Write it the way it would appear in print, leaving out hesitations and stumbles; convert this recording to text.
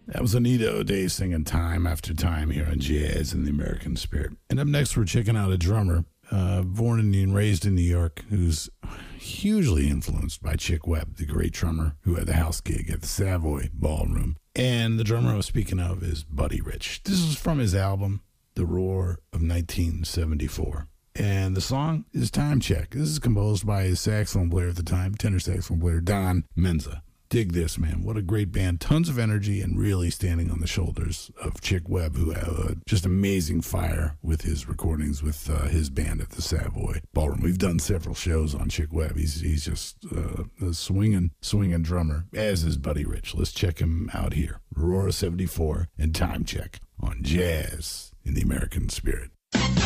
That was Anita O'Day singing Time After Time here on Jazz in the American Spirit. And up next, we're checking out a drummer born and raised in New York who's hugely influenced by Chick Webb, the great drummer who had the house gig at the Savoy Ballroom. And the drummer I was speaking of is Buddy Rich. This is from his album, The Roar of 1974. And the song is Time Check. This is composed by his saxophone player at the time, tenor saxophone player, Don Menza. Dig this, man. What a great band. Tons of energy and really standing on the shoulders of Chick Webb, who had just amazing fire with his recordings with his band at the Savoy Ballroom. We've done several shows on Chick Webb. He's just a swinging drummer, as is Buddy Rich. Let's check him out here. Aurora 74 and Time Check on Jazz in the American Spirit.